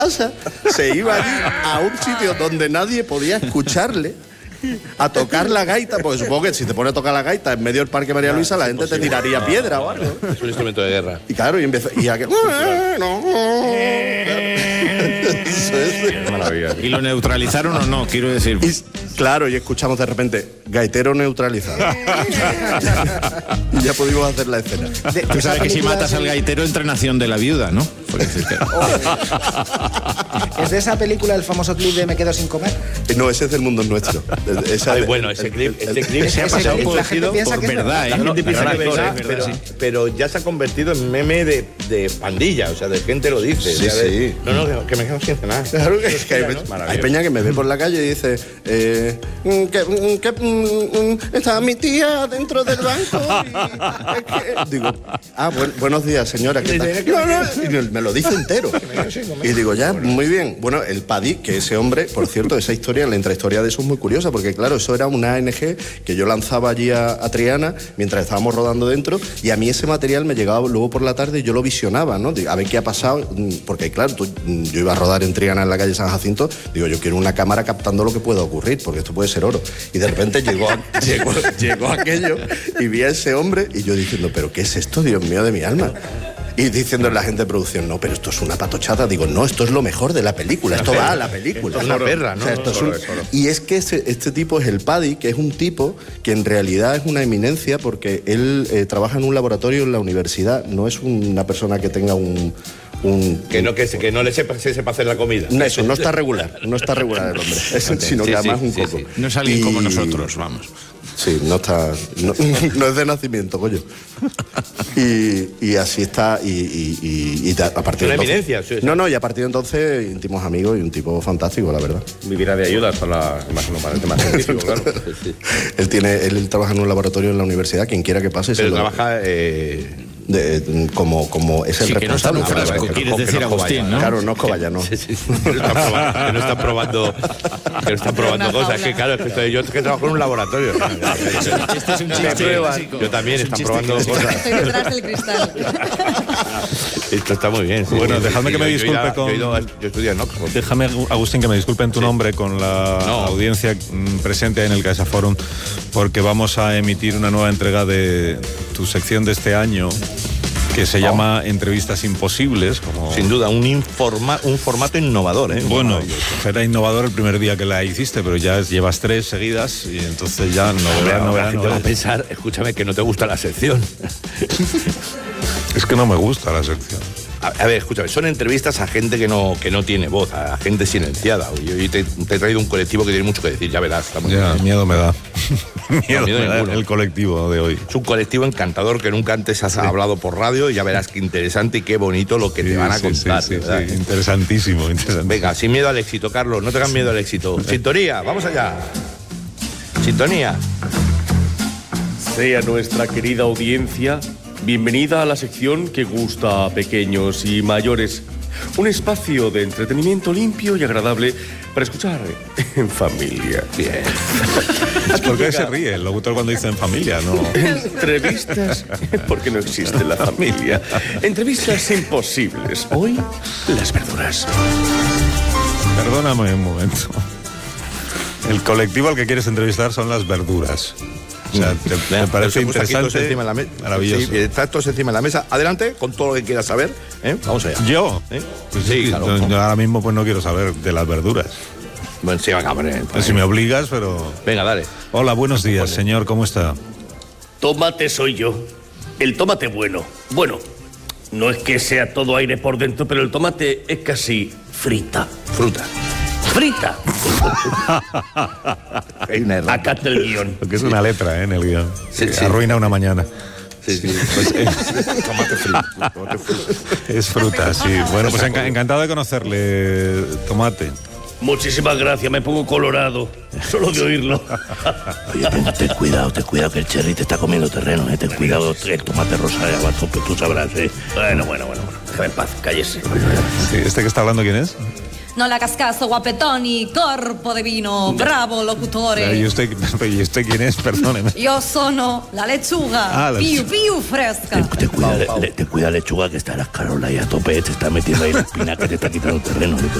casa, se iba allí a un sitio donde nadie podía escucharle a tocar la gaita, porque supongo que si te pones a tocar la gaita en medio del Parque María Luisa, la gente te tiraría piedra o algo. Es un instrumento de guerra. Y claro, y empezó, y aquel... Maravilla. ¿Y lo neutralizaron o no? Quiero decir... Claro, y escuchamos de repente, gaitero neutralizado. Y ya pudimos hacer la escena. Tú sabes que si matas al gaitero, entra Nación de la Viuda, ¿no? ¿Es de esa película el famoso clip de Me quedo sin comer? No, ese es del Mundo Nuestro. Bueno, ese clip se ha pasado por verdad, ¿eh? La gente piensa que es verdad, pero ya se ha convertido en meme de pandilla, o sea, de gente lo dice. Sí, sí. No, que me quedo sin cenar. Claro que es que hay peña que me ve por la calle y dice está mi tía dentro del banco y digo, buenos días, señora, ¿qué tal? Y me lo dice entero. Y digo, ya, muy bien. Bueno, el Paddy, que ese hombre, por cierto, esa historia, la intrahistoria de eso es muy curiosa, porque claro, eso era una ANG que yo lanzaba allí a Triana mientras estábamos rodando dentro, y a mí ese material me llegaba luego por la tarde y yo lo visionaba, ¿no? A ver qué ha pasado, porque claro, yo iba a rodar en Triana en la calle San Jacinto, digo, yo quiero una cámara captando lo que pueda ocurrir, porque esto puede ser oro. Y de repente llegó aquello y vi a ese hombre y yo diciendo, ¿pero qué es esto, Dios mío de mi alma? Y diciendo la gente de producción, no, pero esto es una patochada. Digo, no, esto es lo mejor de la película, esto va a la película. Esto es una perra, ¿no? O sea, y es que este tipo es el Paddy, que es un tipo que en realidad es una eminencia porque él trabaja en un laboratorio en la universidad, no es una persona que tenga que no le sepa hacer la comida. No, eso, no está regular el hombre, sino que además un coco. No es alguien como nosotros, vamos. Sí, no es de nacimiento, coño. Y así está, y a partir de entonces... eminencia, sí. No, y a partir de entonces íntimos amigos y un tipo fantástico, la verdad. Vivirá de ayudas para el tema científico, claro. Sí. Él trabaja en un laboratorio en la universidad, quien quiera que pase... Pero trabaja... como es el responsable. Que no está quieres decir Agustín, ¿no? Claro, no Coballano. Sí. Que no están probando cosas. Que claro, es que yo trabajo en un laboratorio. Este es un chiste. Yo también, están probando cosas. Estoy detrás del cristal. Esto está muy bien. Sí. Bueno, dejadme que me disculpe yo estudié en Oxford. Déjame, Agustín, que me disculpe en tu nombre con la audiencia presente en el Caixa Forum, porque vamos a emitir una nueva entrega de tu sección de este año, que se llama Entrevistas Imposibles. Sin duda, un formato innovador, ¿eh? Bueno, era innovador el primer día que la hiciste, pero ya llevas 3 seguidas y entonces ya no va a pensar, escúchame, que no te gusta la sección. Es que no me gusta la sección. A ver, escúchame, son entrevistas a gente que no tiene voz, a gente silenciada. Y te he traído un colectivo que tiene mucho que decir, ya verás. Miedo me da. miedo me da el colectivo de hoy. Es un colectivo encantador que nunca antes has hablado por radio, y ya verás qué interesante y qué bonito lo que te van a contar. Sí, interesantísimo. Venga, sin miedo al éxito, Carlos, no tengas miedo al éxito. Sintonía, vamos allá. Sintonía. Sea nuestra querida audiencia bienvenida a la sección que gusta a pequeños y mayores. Un espacio de entretenimiento limpio y agradable para escuchar en familia. Bien. ¿Por qué se ríe el locutor cuando dice en familia? No. Entrevistas, porque no existe la familia. Entrevistas imposibles. Hoy, las verduras. Perdóname un momento. El colectivo al que quieres entrevistar son las verduras. O sea, ¿te parece interesante? Maravilloso. Sí, está todos encima de la mesa. Adelante, con todo lo que quieras saber. Vamos allá. ¿Yo? Pues sí, claro. Yo ahora mismo pues no quiero saber de las verduras. Bueno, sí, venga, pues si me obligas, pero... Venga, dale. Hola, buenos días, señor. ¿Cómo está? Tomate soy yo. El tomate bueno. Bueno, no es que sea todo aire por dentro, pero el tomate es casi frita. Fruta. ¡Frita! Acá está el guión. Porque es una letra, en el guión. Sí. Arruina una mañana. Sí. Pues tomate frito. Es fruta, sí. Bueno, pues encantado de conocerle, Tomate. Muchísimas gracias, me pongo colorado solo de oírlo. Oye, ten cuidado que el cherry te está comiendo terreno, ten cuidado, el tomate rosa de abajo, pues tú sabrás, Bueno, déjame en paz, cállese. Sí, ¿este que está hablando quién es? No le hagas caso, guapetoni, corpo de vino, bravo, locutore. ¿Y usted quién es? Perdóneme. Yo sono la lechuga, piu fresca. Te cuida lechuga, que está la Carola ahí a tope, te está metiendo ahí la espina que te está quitando terreno.